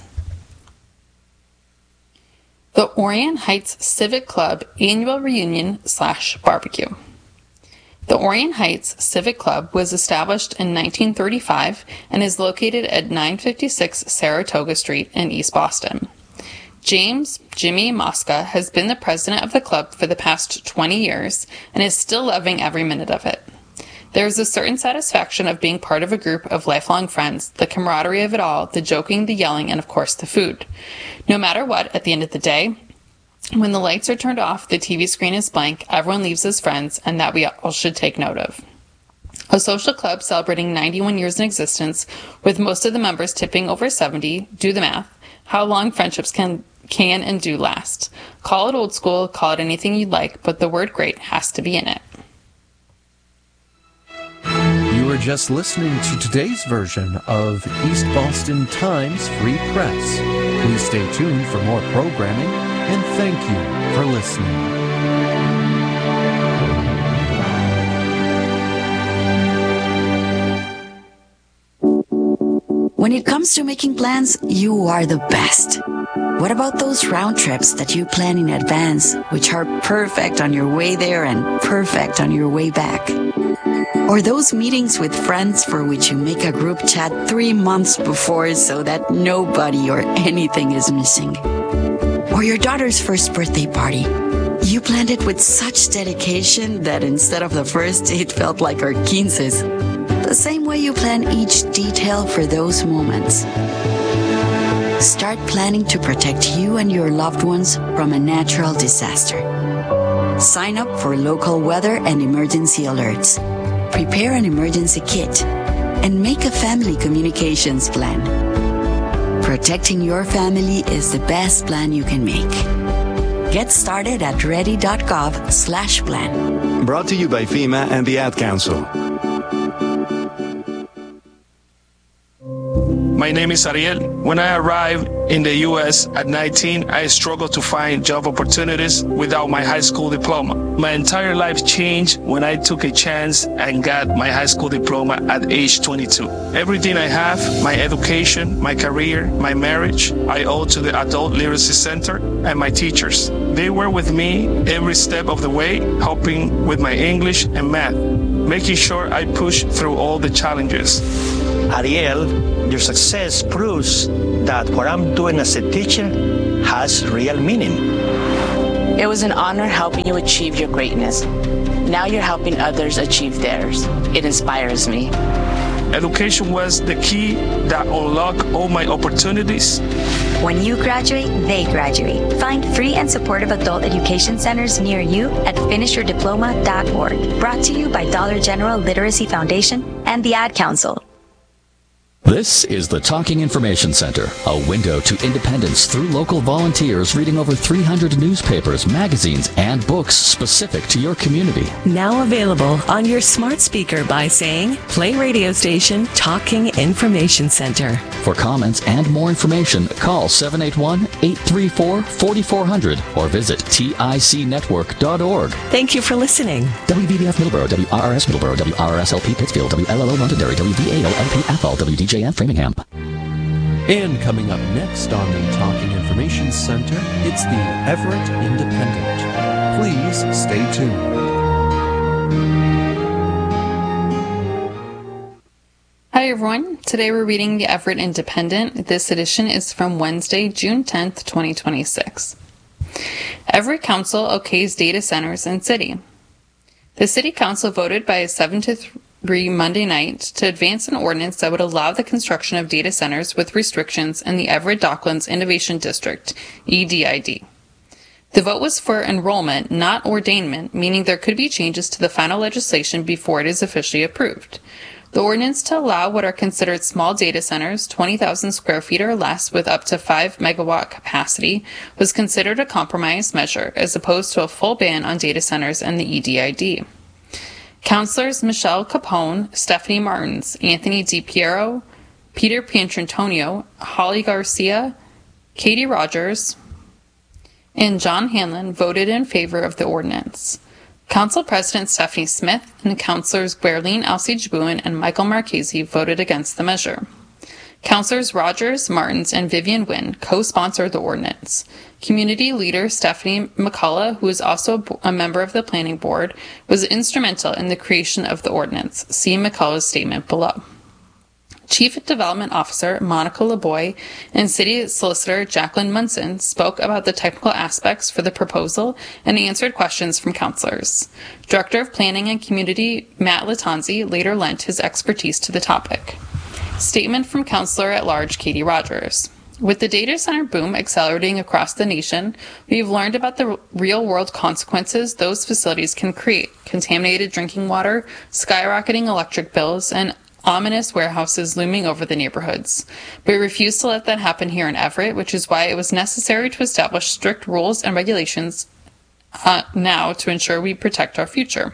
The Orion Heights Civic Club Annual Reunion slash Barbecue. The Orion Heights Civic Club was established in nineteen thirty-five and is located at nine fifty-six Saratoga Street in East Boston. James Jimmy Mosca has been the president of the club for the past twenty years and is still loving every minute of it. There is a certain satisfaction of being part of a group of lifelong friends, the camaraderie of it all, the joking, the yelling, and of course the food. No matter what, at the end of the day, when the lights are turned off, the T V screen is blank, everyone leaves as friends, and that we all should take note of. A social club celebrating ninety-one years in existence, with most of the members tipping over seventy, do the math, how long friendships can can and do last. Call it old school, call it anything you'd like, but the word great has to be in it. You are just listening to today's version of East Boston Times Free Press. Please stay tuned for more programming, and thank you for listening. When it comes to making plans, you are the best. What about those round trips that you plan in advance, which are perfect on your way there and perfect on your way back? Or those meetings with friends for which you make a group chat three months before so that nobody or anything is missing? Or your daughter's first birthday party. You planned it with such dedication that instead of the first, it felt like our quinces. The same way you plan each detail for those moments. Start planning to protect you and your loved ones from a natural disaster. Sign up for local weather and emergency alerts. Prepare an emergency kit and make a family communications plan. Protecting your family is the best plan you can make. Get started at ready.gov slash plan. Brought to you by FEMA and the Ad Council. My name is Ariel. When I arrived in the U S at nineteen, I struggled to find job opportunities without my high school diploma. My entire life changed when I took a chance and got my high school diploma at age twenty-two. Everything I have, my education, my career, my marriage, I owe to the Adult Literacy Center and my teachers. They were with me every step of the way, helping with my English and math, making sure I push through all the challenges. Ariel, your success proves that what I'm doing as a teacher has real meaning. It was an honor helping you achieve your greatness. Now you're helping others achieve theirs. It inspires me. Education was the key that unlocked all my opportunities. When you graduate, they graduate. Find free and supportive adult education centers near you at finish your diploma dot org. Brought to you by Dollar General Literacy Foundation and the Ad Council. This is the Talking Information Center, a window to independence through local volunteers reading over three hundred newspapers, magazines, and books specific to your community. Now available on your smart speaker by saying, play radio station Talking Information Center. For comments and more information, call seven eight one, eight three four, four four zero zero or visit tic network dot org. Thank you for listening. W B B F Middleborough, W R R S Middleborough, W R R S L P Pittsfield, W L L O Londonderry, W V A O L P Athol, W D J F Framingham. And coming up next on the Talking Information Center, it's the Everett Independent. Please stay tuned. Hi everyone, today we're reading the Everett Independent. This edition is from Wednesday, June tenth, twenty twenty-six. Everett Council okays data centers in city. The City Council voted by a seven to three Monday night to advance an ordinance that would allow the construction of data centers with restrictions in the Everett Docklands Innovation District, E D I D. The vote was for enrollment, not ordainment, meaning there could be changes to the final legislation before it is officially approved. The ordinance to allow what are considered small data centers, twenty thousand square feet or less with up to five megawatt capacity, was considered a compromise measure as opposed to a full ban on data centers in the E D I D. Councilors Michelle Capone, Stephanie Martins, Anthony DiPiero, Peter Pietrantonio, Holly Garcia, Katie Rogers, and John Hanlon voted in favor of the ordinance. Council President Stephanie Smith and Councilors Guerline Alcide-Jabouin and Michael Marchese voted against the measure. Councilors Rogers, Martins, and Vivian Wynn co-sponsored the ordinance. Community leader Stephanie McCullough, who is also a member of the Planning Board, was instrumental in the creation of the ordinance. See McCullough's statement below. Chief Development Officer Monica LeBoy and City Solicitor Jacqueline Munson spoke about the technical aspects for the proposal and answered questions from councilors. Director of Planning and Community Matt Latanzi later lent his expertise to the topic. Statement from Councilor at Large Katie Rogers. With the data center boom accelerating across the nation, we've learned about the real-world consequences those facilities can create: contaminated drinking water, skyrocketing electric bills, and ominous warehouses looming over the neighborhoods. We refuse to let that happen here in Everett, which is why it was necessary to establish strict rules and regulations uh, now to ensure we protect our future.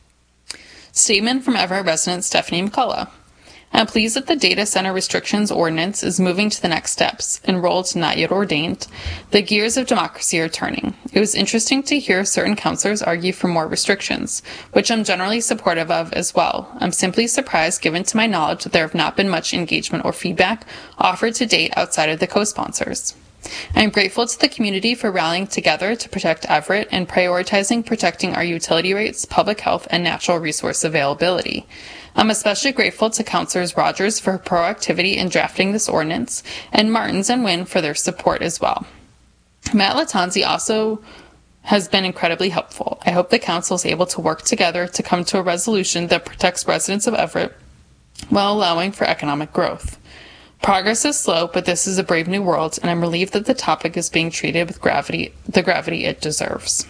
Statement from Everett resident Stephanie McCullough. I'm pleased that the Data Center Restrictions Ordinance is moving to the next steps. Enrolled, not yet ordained. The gears of democracy are turning. It was interesting to hear certain councilors argue for more restrictions, which I'm generally supportive of as well. I'm simply surprised given to my knowledge that there have not been much engagement or feedback offered to date outside of the co-sponsors. I am grateful to the community for rallying together to protect Everett and prioritizing protecting our utility rates, public health, and natural resource availability. I'm especially grateful to Councilors Rogers for her proactivity in drafting this ordinance, and Martins and Wynn for their support as well. Matt Latanzi also has been incredibly helpful. I hope the council is able to work together to come to a resolution that protects residents of Everett while allowing for economic growth. Progress is slow, but this is a brave new world, and I'm relieved that the topic is being treated with gravity, the gravity it deserves.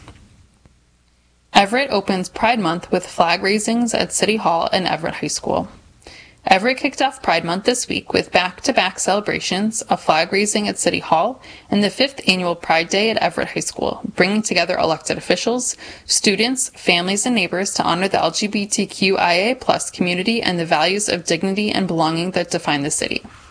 Everett opens Pride Month with flag raisings at City Hall and Everett High School. Everett kicked off Pride Month this week with back-to-back celebrations, a flag raising at City Hall, and the fifth annual Pride Day at Everett High School, bringing together elected officials, students, families, and neighbors to honor the L G B T Q I A plus community and the values of dignity and belonging that define the city.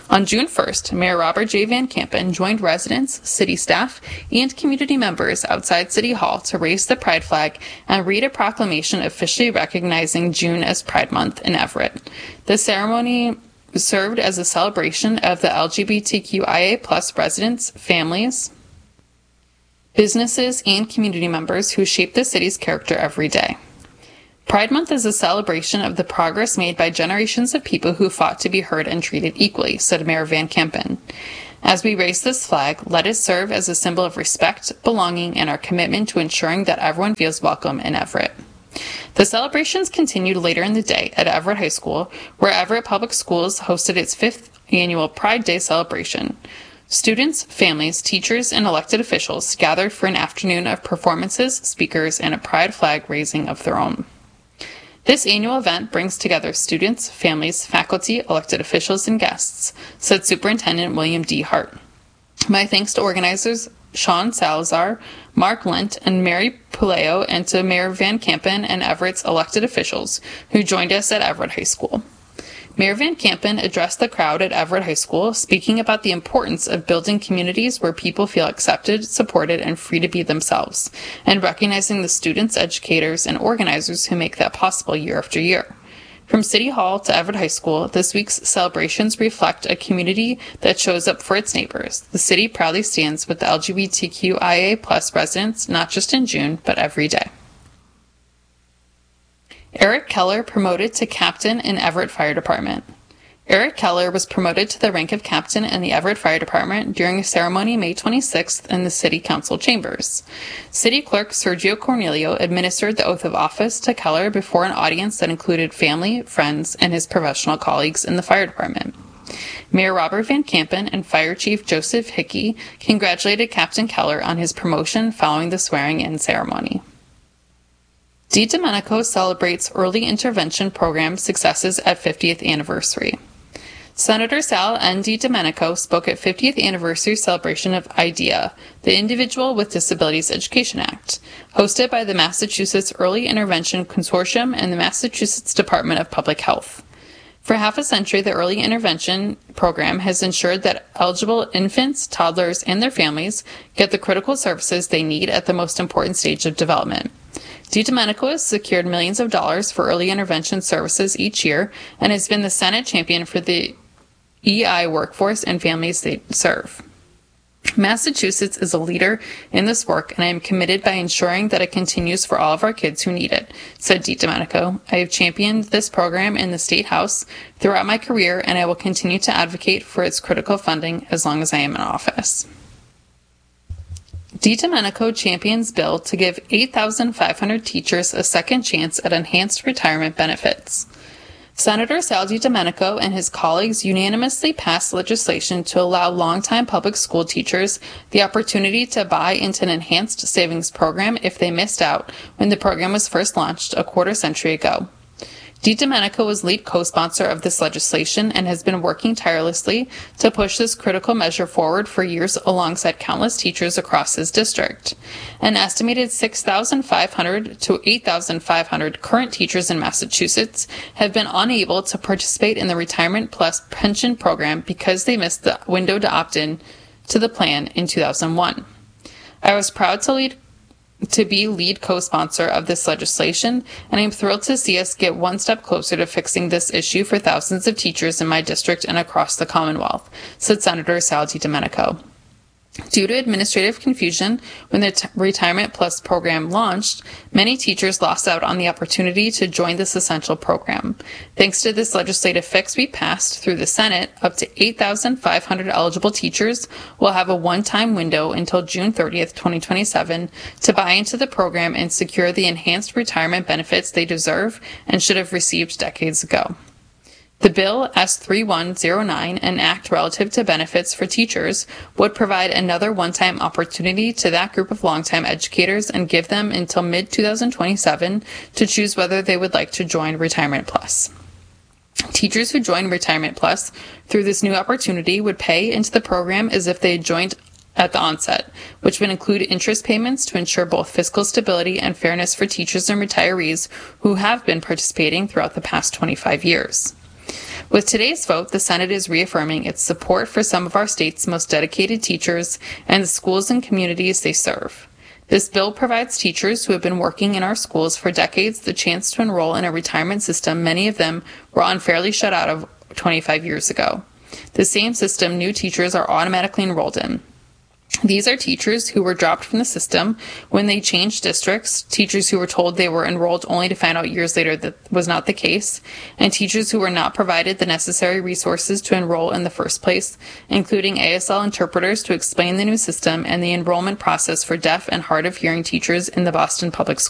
On June first, Mayor Robert J. Van Kampen joined residents, city staff, and community members outside City Hall to raise the Pride flag and read a proclamation officially recognizing June as Pride Month in Everett. The ceremony served as a celebration of the L G B T Q I A plus residents, families, businesses, and community members who shape the city's character every day. Pride Month is a celebration of the progress made by generations of people who fought to be heard and treated equally, said Mayor Van Kampen. As we raise this flag, let it serve as a symbol of respect, belonging, and our commitment to ensuring that everyone feels welcome in Everett. The celebrations continued later in the day at Everett High School, where Everett Public Schools hosted its fifth annual Pride Day celebration. Students, families, teachers, and elected officials gathered for an afternoon of performances, speakers, and a pride flag raising of their own. This annual event brings together students, families, faculty, elected officials, and guests, said Superintendent William D. Hart. My thanks to organizers Sean Salazar, Mark Lent, and Mary Puleo, and to Mayor Van Kampen and Everett's elected officials who joined us at Everett High School. Mayor Van Kampen addressed the crowd at Everett High School, speaking about the importance of building communities where people feel accepted, supported, and free to be themselves, and recognizing the students, educators, and organizers who make that possible year after year. From City Hall to Everett High School, this week's celebrations reflect a community that shows up for its neighbors. The city proudly stands with the L G B T Q I A plus residents, not just in June, but every day. Eric Keller promoted to captain in Everett Fire Department. Eric Keller was promoted to the rank of captain in the Everett Fire Department during a ceremony May twenty-sixth in the City Council chambers. City Clerk Sergio Cornelio administered the oath of office to Keller before an audience that included family, friends, and his professional colleagues in the fire department. Mayor Robert Van Kampen and Fire Chief Joseph Hickey congratulated Captain Keller on his promotion following the swearing-in ceremony. DiDomenico celebrates early intervention program successes at fiftieth anniversary. Senator Sal N. DiDomenico spoke at fiftieth anniversary celebration of IDEA, the Individual with Disabilities Education Act, hosted by the Massachusetts Early Intervention Consortium and the Massachusetts Department of Public Health. For half a century, the Early Intervention Program has ensured that eligible infants, toddlers, and their families get the critical services they need at the most important stage of development. DiDomenico has secured millions of dollars for early intervention services each year and has been the Senate champion for the E I workforce and families they serve. Massachusetts is a leader in this work, and I am committed by ensuring that it continues for all of our kids who need it, said DiDomenico. I have championed this program in the State House throughout my career, and I will continue to advocate for its critical funding as long as I am in office. DiDomenico champions bill to give eight thousand five hundred teachers a second chance at enhanced retirement benefits. Senator Sal DiDomenico and his colleagues unanimously passed legislation to allow longtime public school teachers the opportunity to buy into an enhanced savings program if they missed out when the program was first launched a quarter century ago. DiDomenico was lead co-sponsor of this legislation and has been working tirelessly to push this critical measure forward for years alongside countless teachers across his district. An estimated six thousand five hundred to eight thousand five hundred current teachers in Massachusetts have been unable to participate in the Retirement Plus pension program because they missed the window to opt in to the plan in two thousand one. I was proud to lead to be lead co-sponsor of this legislation, and I'm thrilled to see us get one step closer to fixing this issue for thousands of teachers in my district and across the Commonwealth, said Senator Sal DiDomenico. Due to administrative confusion when the t- Retirement Plus program launched, many teachers lost out on the opportunity to join this essential program. Thanks to this legislative fix we passed through the Senate, up to eight thousand five hundred eligible teachers will have a one-time window until June thirtieth, twenty twenty-seven to buy into the program and secure the enhanced retirement benefits they deserve and should have received decades ago. The bill, S thirty-one oh nine, an act relative to benefits for teachers, would provide another one-time opportunity to that group of longtime educators and give them until mid twenty twenty-seven to choose whether they would like to join Retirement Plus. Teachers who join Retirement Plus through this new opportunity would pay into the program as if they had joined at the onset, which would include interest payments to ensure both fiscal stability and fairness for teachers and retirees who have been participating throughout the past twenty-five years. With today's vote, the Senate is reaffirming its support for some of our state's most dedicated teachers and the schools and communities they serve. This bill provides teachers who have been working in our schools for decades the chance to enroll in a retirement system many of them were unfairly shut out of twenty-five years ago. The same system new teachers are automatically enrolled in. These are teachers who were dropped from the system when they changed districts, teachers who were told they were enrolled only to find out years later that was not the case, and teachers who were not provided the necessary resources to enroll in the first place, including A S L interpreters to explain the new system and the enrollment process for deaf and hard of hearing teachers in the Boston Public Schools.